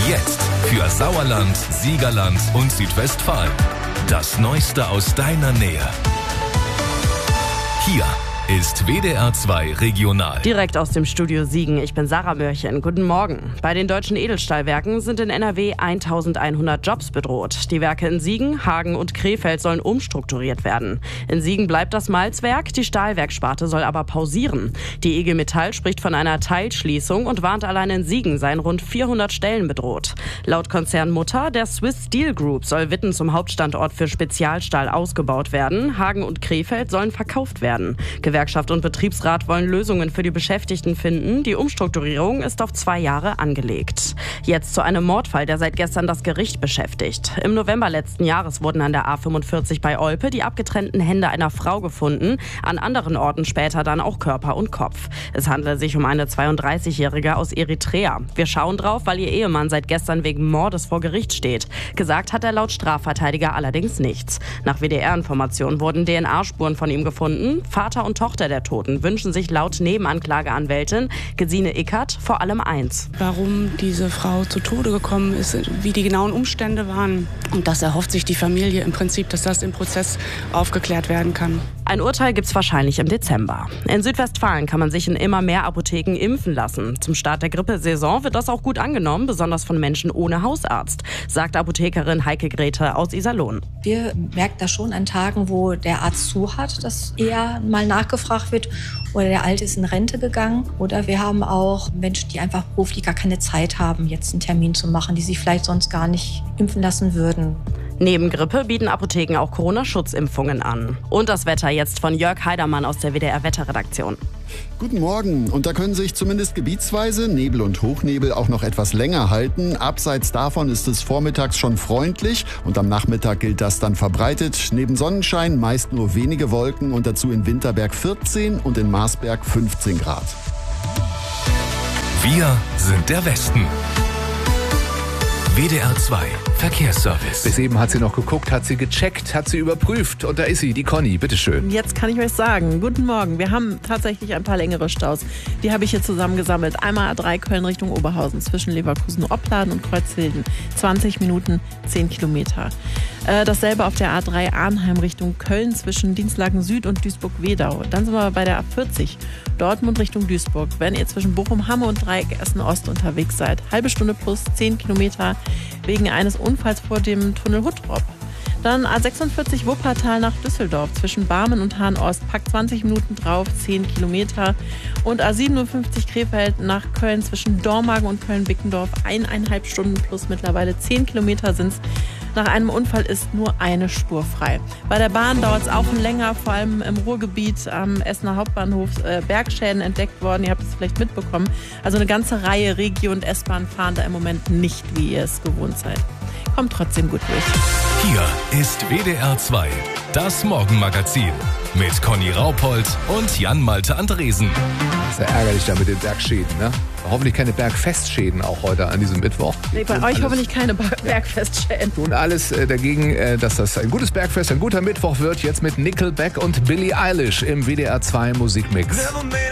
Jetzt für Sauerland, Siegerland und Südwestfalen. Das Neueste aus deiner Nähe. Hier ist WDR 2 Regional. Direkt aus dem Studio Siegen. Ich bin Sarah Mörchen. Guten Morgen. Bei den deutschen Edelstahlwerken sind in NRW 1100 Jobs bedroht. Die Werke in Siegen, Hagen und Krefeld sollen umstrukturiert werden. In Siegen bleibt das Malzwerk, die Stahlwerksparte soll aber pausieren. Die IG Metall spricht von einer Teilschließung und warnt, allein in Siegen seien rund 400 Stellen bedroht. Laut Konzernmutter der Swiss Steel Group soll Witten zum Hauptstandort für Spezialstahl ausgebaut werden. Hagen und Krefeld sollen verkauft werden. Gewerkschaft und Betriebsrat wollen Lösungen für die Beschäftigten finden. Die Umstrukturierung ist auf 2 Jahre angelegt. Jetzt zu einem Mordfall, der seit gestern das Gericht beschäftigt. Im November letzten Jahres wurden an der A45 bei Olpe die abgetrennten Hände einer Frau gefunden. An anderen Orten später dann auch Körper und Kopf. Es handelt sich um eine 32-Jährige aus Eritrea. Wir schauen drauf, weil ihr Ehemann seit gestern wegen Mordes vor Gericht steht. Gesagt hat er laut Strafverteidiger allerdings nichts. Nach WDR-Informationen wurden DNA-Spuren von ihm gefunden. Vater und Tochter der Toten wünschen sich laut Nebenanklageanwältin Gesine Ickert vor allem eins. Warum diese Frau zu Tode gekommen ist, wie die genauen Umstände waren. Und das erhofft sich die Familie im Prinzip, dass das im Prozess aufgeklärt werden kann. Ein Urteil gibt's wahrscheinlich im Dezember. In Südwestfalen kann man sich in immer mehr Apotheken impfen lassen. Zum Start der Grippesaison wird das auch gut angenommen, besonders von Menschen ohne Hausarzt, sagt Apothekerin Heike Grete aus Iserlohn. Wir merken das schon an Tagen, wo der Arzt zu hat, dass eher mal nachgefragt wird oder der Alte ist in Rente gegangen. Oder wir haben auch Menschen, die einfach beruflich gar keine Zeit haben, jetzt einen Termin zu machen, die sich vielleicht sonst gar nicht impfen lassen würden. Neben Grippe bieten Apotheken auch Corona-Schutzimpfungen an. Und das Wetter jetzt von Jörg Heidermann aus der WDR-Wetterredaktion. Guten Morgen. Und da können sich zumindest gebietsweise Nebel und Hochnebel auch noch etwas länger halten. Abseits davon ist es vormittags schon freundlich und am Nachmittag gilt das dann verbreitet. Neben Sonnenschein meist nur wenige Wolken und dazu in Winterberg 14 und in Marsberg 15 Grad. Wir sind der Westen. WDR 2 Verkehrsservice. Bis eben hat sie noch geguckt, hat sie gecheckt, hat sie überprüft. Und da ist sie, die Conny, bitteschön. Jetzt kann ich euch sagen, guten Morgen. Wir haben tatsächlich ein paar längere Staus. Die habe ich hier zusammengesammelt. Einmal A3 Köln Richtung Oberhausen zwischen Leverkusen-Opladen und Kreuzhilden. 20 Minuten, 10 Kilometer. Dasselbe auf der A3 Arnheim Richtung Köln zwischen Dinslaken Süd und Duisburg-Wedau. Dann sind wir bei der A40 Dortmund Richtung Duisburg. Wenn ihr zwischen Bochum, Hamme und Dreieck Essen-Ost unterwegs seid. Halbe Stunde plus 10 Kilometer wegen eines Unfalls vor dem Tunnel Huttrop. Dann A46 Wuppertal nach Düsseldorf zwischen Barmen und Hahn-Ost. Packt 20 Minuten drauf, 10 Kilometer. Und A57 Krefeld nach Köln zwischen Dormagen und Köln-Bickendorf. 1,5 Stunden plus mittlerweile 10 Kilometer sind es. Nach einem Unfall ist nur eine Spur frei. Bei der Bahn dauert es auch länger, vor allem im Ruhrgebiet am Essener Hauptbahnhof Bergschäden entdeckt worden. Ihr habt es vielleicht mitbekommen. Also eine ganze Reihe Regio- und S-Bahn fahren da im Moment nicht, wie ihr es gewohnt seid. Kommt trotzdem gut durch. Hier ist WDR 2, das Morgenmagazin mit Conny Raupold und Jan-Malte Andresen. Das ist ja ärgerlich da mit den Bergschäden, ne? Hoffentlich keine Bergfestschäden auch heute an diesem Mittwoch. Nee, bei euch hoffentlich keine Bergfestschäden. Tun alles dagegen, dass das ein gutes Bergfest, ein guter Mittwoch wird. Jetzt mit Nickelback und Billie Eilish im WDR 2 Musikmix.